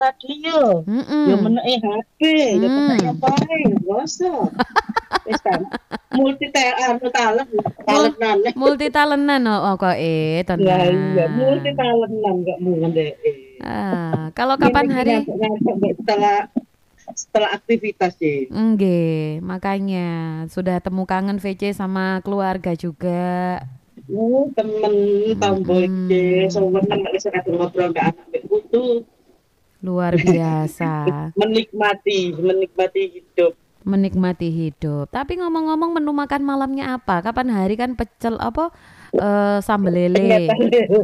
radio, yo Mm-mm. meneki HP, yo meneki Mm. wae, ngoso. Wis kan. Talent, Mul talentan. multi talentan oh kok Ya iya, multi tenan. talentan gak mungkin deh. Kalau Ini kapan iki hari ngantuk-ngantuk setelah aktivitas sih. nggih, makanya sudah temu kangen VC sama keluarga juga. Temen tombo iki Mhm. seneng nek wis kadung ngobrol mbek anak mbek putu. Luar biasa. Menikmati hidup. Menikmati hidup. Tapi ngomong-ngomong menu makan malamnya apa? Kapan hari kan pecel apa, sambel Ternyata lele.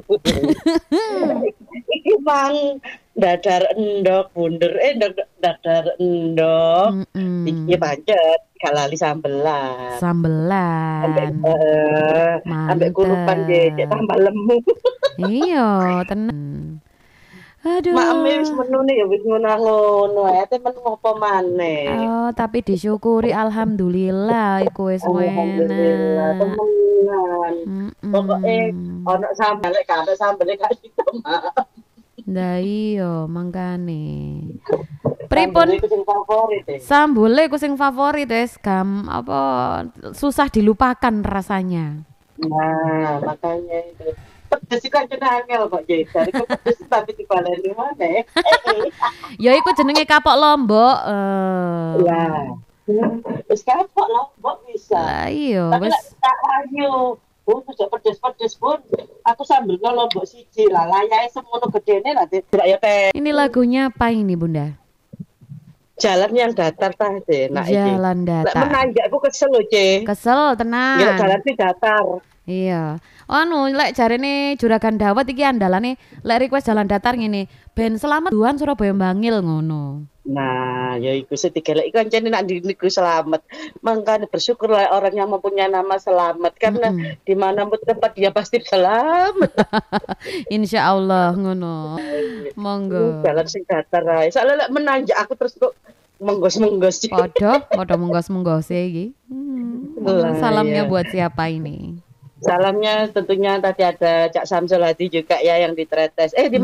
iki mang dadar endok bunder dadar endok iki Mhm. pancet kalali sambelan. Ambek Sambelan. ambek kurupan cek Mantep. tambah lemu. Iya, tenan. Makeme wis Aduh. menune ya wis ngono ae temen apa maneh. Oh, tapi disyukuri alhamdulillah iku wis Alhamdulillah enak. temenan. Pokoke Mhm. ana sambel lek gak ana sambel gak ditomah. Lah iya mangkane. Sambel Pripun iku sing favorit e. sambule ku sing favorit wis apa susah dilupakan rasanya. Nah, makanya itu. Pedes iku kan angel kok jedar iku pedes tapi dibaleni maneh. Ya iku jenenge kapok Lombok. Lah, wis kapok lombok bisa. Lah iya Tapi lek wis tak ayu, aja pedes-pedes pun aku sambelnya lombok siji lah layae semono gedene lah tidak ya teh. ini lagunya apa ini Bunda? Jalan yang datar tah enak iki. Jalan Lek Datar. menanjak aku kesel lho, Ce. Kesel Nggih jalan tenan. sih datar. Iya. Anu lek jarene Juragan Dawet iki andalane lek request jalan datar ngene, ben selamat duan Surabaya Bangil ngono. Nah, ya iku sing digeleki kancane nak niku selamat. Makanya bersyukurlah orang yang mempunyai nama selamat karena Mm-mm. di mana pun tempat dia pasti selamat. Insya Allah ngono. Monggo. Jalan sing datar ae. Soale lek menanjak aku terus kok menggos-menggos. Podo menggos-menggose iki. Lah Salamnya ya. buat siapa ini? Salamnya tentunya tadi ada Cak Samsul Hadi juga ya yang di Tretes. Di